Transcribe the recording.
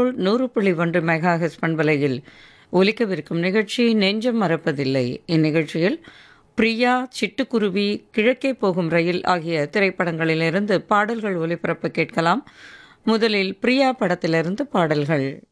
100.1 megahertz பண்பலையில் ஒலிக்கவிருக்கும் நிகழ்ச்சி நெஞ்சம் மறப்பதில்லை. இந்நிகழ்ச்சியில் பிரியா, சிட்டுக்குருவி, கிழக்கே போகும் ரயில் ஆகிய திரைப்படங்களிலிருந்து பாடல்கள் ஒலிபரப்பு கேட்கலாம். முதலில் பிரியா படத்திலிருந்து பாடல்கள்.